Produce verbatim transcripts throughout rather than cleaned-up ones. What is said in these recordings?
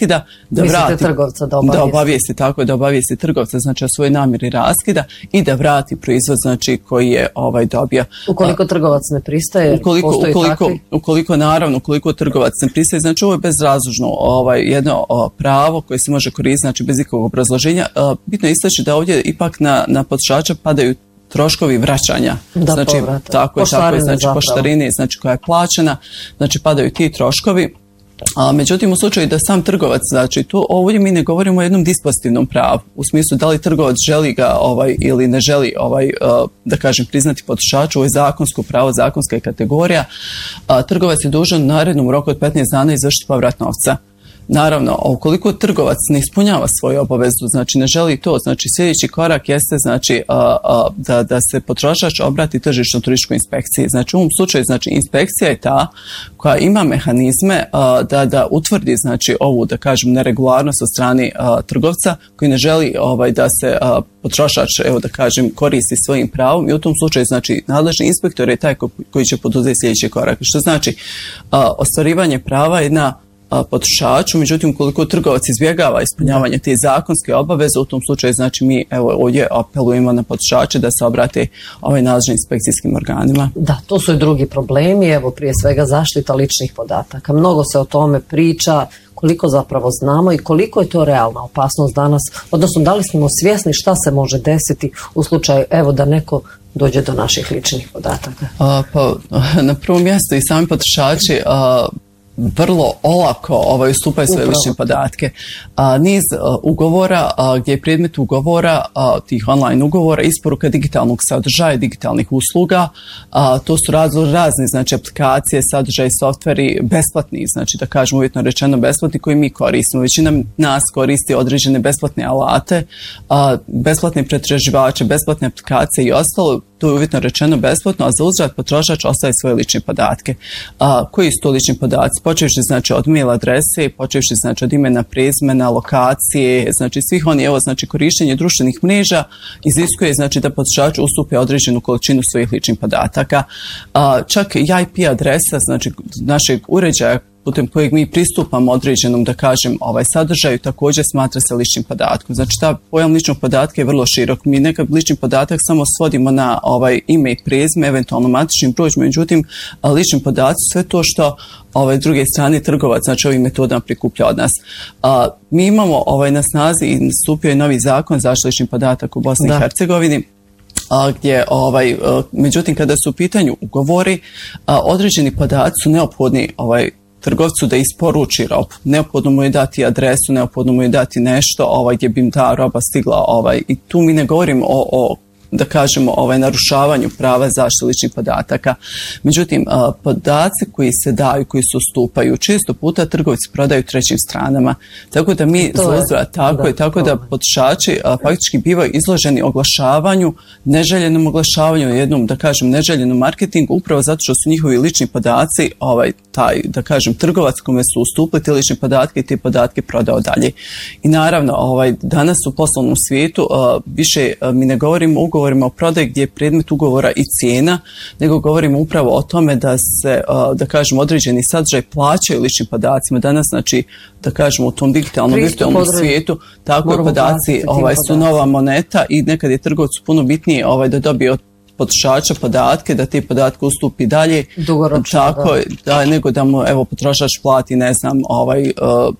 raskida, da Mislite vrati trgovca da obavijesti. Da obavijesti, tako je, da obavijesti trgovca, znači o svojoj namjeri raskida i da vrati proizvod, znači koji je ovaj dobio. Ukoliko trgovac ne pristaje, ukoliko, postoji ukoliko, takvi? Ukoliko, naravno, ukoliko trgovac ne pristaje, znači ovo je bezrazložno ovaj, jedno o, pravo koje se može koristiti, znači bez ikakvog obrazloženja. O, bitno je istaći da ovdje ipak na, na potrošača padaju troškovi vraćanja, da, znači povrata. tako je, tako je, znači zapravo. poštarine, znači koja je plaćena, znači padaju ti troškovi. A, međutim, u slučaju da sam trgovac, znači tu ovdje mi ne govorimo o jednom dispozitivnom pravu, u smislu da li trgovac želi ga ovaj, ili ne želi ovaj, uh, da kažem priznati potrošaču, ovo je zakonsko pravo, zakonska je kategorija. A, trgovac je dužan u narednom roku od petnaest dana izvršiti povrat novca. Naravno, ukoliko trgovac ne ispunjava svoju obavezu, znači ne želi to, znači sljedeći korak jeste znači a, a, da, da se potrošač obrati tržišnoj turističkoj inspekciji. Znači u ovom slučaju znači inspekcija je ta koja ima mehanizme a, da da utvrdi znači ovu da kažem neregularnost od strane a, trgovca koji ne želi ovaj da se a, potrošač evo da kažem koristi svojim pravom i u tom slučaju znači nadležni inspektor je taj ko, koji će poduzeti sljedeći korak. Što znači a, ostvarivanje prava je na potrošaču, međutim ukoliko trgovac izbjegava ispunjavanje te zakonske obaveze, u tom slučaju znači mi evo ovdje apelujemo na potrošače da se obrate ovaj nadležnim inspekcijskim organima. Da, to su i drugi problemi, evo prije svega zaštita ličnih podataka. Mnogo se o tome priča, koliko zapravo znamo i koliko je to realna opasnost danas, odnosno da li smo svjesni šta se može desiti u slučaju evo da neko dođe do naših ličnih podataka. A, pa na prvom mjestu i sami potrošači a, vrlo olako ovaj, ustupaju svoje lične podatke. A, niz a, ugovora a, gdje je predmet ugovora, a, tih online ugovora, isporuka digitalnog sadržaja, digitalnih usluga, a, to su razlo, razne znači, aplikacije, sadržaje, softveri, besplatni, znači da kažemo uvjetno rečeno besplatni koji mi koristimo. Većina nas koristi određene besplatne alate, a, besplatne pretraživače, besplatne aplikacije i ostalo, to je uvjetno rečeno besplatno, a za uzvrat potrošač ostaje svoje lične podatke. A, koji su to lični podaci? Počevši znači od mail adrese, počevši znači od imena, prezimena, lokacije, znači svih oni, evo znači korištenje društvenih mreža iziskuje znači da potrošač ustupi određenu količinu svojih ličnih podataka. A, čak i I P adresa znači našeg uređaja putem kojeg mi pristupamo određenom, da kažem, ovaj sadržaju, također smatra se ličnim podatkom. Znači, ta pojam ličnog podatka je vrlo širok. Mi nekad lični podatak samo svodimo na ovaj ime i prezime, eventualno matični broj, međutim, lični podaci sve to što ovaj druge strane trgovac, znači ovim metodama prikuplja od nas. A, mi imamo ovaj na snazi i nastupio je novi zakon zaštite ličnih podataka u Bosni i Hercegovini, A, gdje, ovaj, a, međutim, kada su u pitanju ugovori, a, određeni podaci su neophodni ovaj, trgovcu da isporuči robu. Neophodno mu je dati adresu, neophodno mu je dati nešto ovaj, gdje bi im ta roba stigla. Ovaj, I tu mi ne govorimo o, o da kažemo, ovaj, narušavanju prava zaštite ličnih podataka. Međutim, a, podaci koji se daju, koji se ustupaju, često puta trgovci prodaju trećim stranama. Tako da mi zauzvrat, tako da, je, tako da potrošači a, faktički bivaju izloženi oglašavanju, neželjenom oglašavanju, jednom, da kažem, neželjenom marketingu, upravo zato što su njihovi lični podaci, ovaj, taj, da kažem, trgovac kome su ustupili te lične podatke i te podatke prodao dalje. I naravno, ovaj, danas u poslovnom svijetu a, više a, mi ne govorimo o govorimo o prodaji gdje je predmet ugovora i cijena, nego govorimo upravo o tome da se, da kažemo, određeni sadržaj plaćaju ličnim podacima. Danas, znači, da kažemo, u tom digitalnom virtualnom svijetu, tako je podaci ovaj, su nova moneta i nekad je trgovcu puno bitnije ovaj, da dobije od potrošača podatke, da te podatke ustupi dalje. Dugoročno, tako, da. da. Nego da mu, evo, potrošač plati, ne znam, ovaj, uh,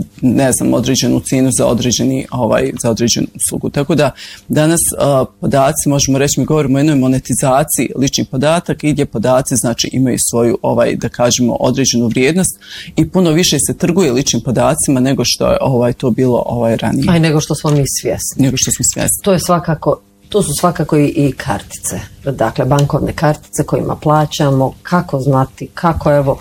ne znam, određenu cijenu za određeni ovaj za određenu uslugu. Tako da danas uh, podaci, možemo reći, mi govorimo o jednoj monetizaciji ličnih podataka i gdje podaci znači imaju svoju ovaj da kažemo određenu vrijednost i puno više se trguje ličnim podacima nego što je ovaj to bilo ovaj ranije. Aj nego što smo mi svjesni. Nego što smo svjesni. To je svakako To su svakako i, i kartice, dakle bankovne kartice kojima plaćamo, kako znati, kako evo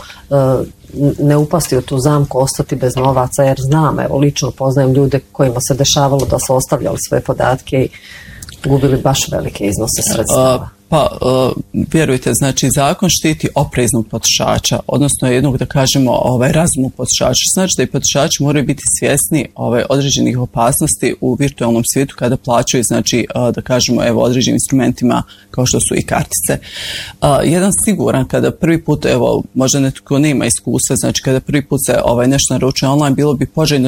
ne upasti u tu zamku, ostati bez novaca, jer znam, evo lično poznajem ljude kojima se dešavalo da su ostavljali svoje podatke i gubili baš velike iznose sredstava. Pa, uh, vjerujte, znači zakon štiti opreznog potrošača, odnosno jednog, da kažemo, ovaj, razumnog potrošača. Znači da i potrošači moraju biti svjesni ovaj, određenih opasnosti u virtualnom svijetu kada plaćaju, znači, uh, da kažemo, evo, određenim instrumentima kao što su i kartice. Uh, jedan siguran, kada prvi put, evo, možda netko nema iskustva, znači kada prvi put se ovaj, nešto naručuje online, bilo bi poželjno